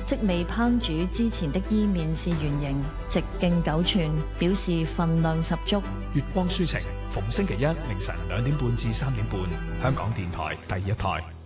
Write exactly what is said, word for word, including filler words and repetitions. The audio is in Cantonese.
即未烹煮之前的伊麵是圓形，直徑九寸，表示份量十足。 月光書情，逢星期一凌晨兩點半至三點半，香港電台第一台。